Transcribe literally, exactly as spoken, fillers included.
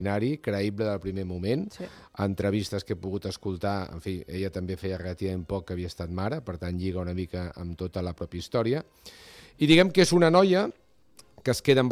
creïble del primer moment, Sí. entrevistes que he pogut escoltar, en fi, ella també feia relativament poc que havia estat mare, per tant lliga una mica amb tota la pròpia història, i diguem que és una noia que es queda